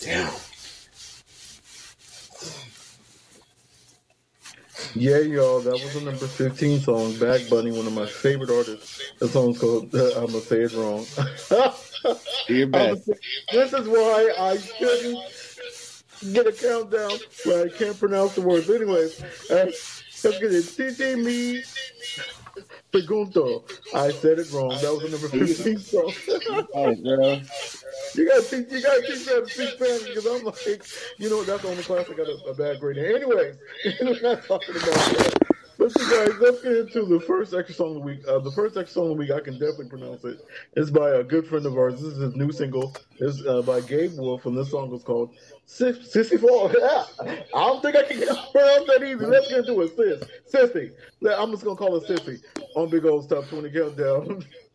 Damn. Yeah, y'all, that was the number 15 song, Bad Bunny, one of my favorite artists. The song's called I'm gonna say it wrong. Do your best. This is why I shouldn't get a countdown where I can't pronounce the words. Anyways, let's get it. Titi me pregunto. I said it wrong. That was the number 15 song. Hey, girl. You gotta teach me how to speak Spanish because I'm like, that's the only class I got a bad grade in. Anyways, we're not talking about that. But you guys, let's get into the first extra song of the week. The first extra song of the week, I can definitely pronounce it. It's by a good friend of ours. This is his new single. It's by Gabe Wolf, and this song is called Sissy Fall. Yeah. I don't think I can pronounce that easy. Let's get into it. Sissy. I'm just going to call it Sissy on Big Old Top 20 Countdown.